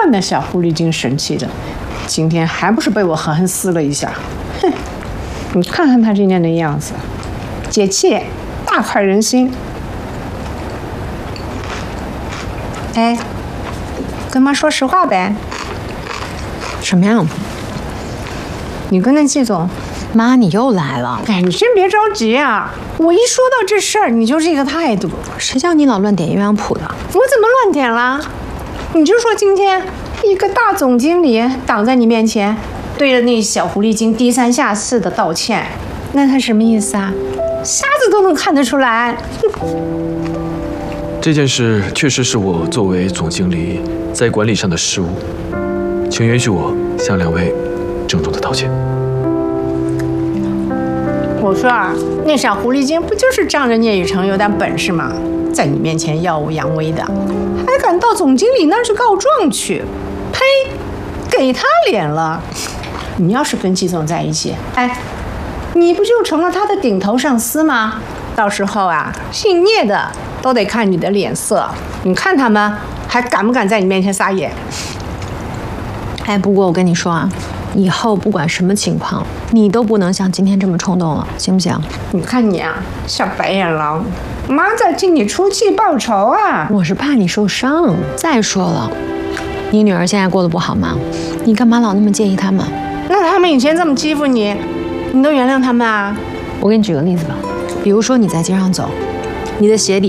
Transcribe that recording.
那小狐狸精神气的，今天还不是被我狠狠撕了一下？哼，你看看他今天的样子，解气，大快人心。哎，跟妈说实话呗。 什么呀？ 你跟那季总， 妈，你又来了。 哎，你先别着急啊，我一说到这事儿，你就这个态度。 谁叫你老乱点鸳鸯谱的？ 我怎么乱点了？你就说今天一个大总经理挡在你面前，对着那小狐狸精低三下四的道歉，那他什么意思啊？瞎子都能看得出来。 这件事确实是我作为总经理在管理上的失误，请允许我向两位郑重的道歉。 我说啊，那小狐狸精不就是仗着聂雨辰有点本事吗？在你面前耀武扬威的，还敢到总经理那儿去告状去？呸！给他脸了。你要是跟季总在一起，哎，你不就成了他的顶头上司吗？到时候啊，姓聂的都得看你的脸色。你看他们还敢不敢在你面前撒野？ 哎，不过我跟你说啊，以后不管什么情况，你都不能像今天这么冲动了，行不行？ 你看你啊，像白眼狼，妈在替你出气报仇啊！ 我是怕你受伤。再说了，你女儿现在过得不好吗？你干嘛老那么介意他们？ 那他们以前这么欺负你，你都原谅他们啊？ 我给你举个例子吧，比如说你在街上走，你的鞋底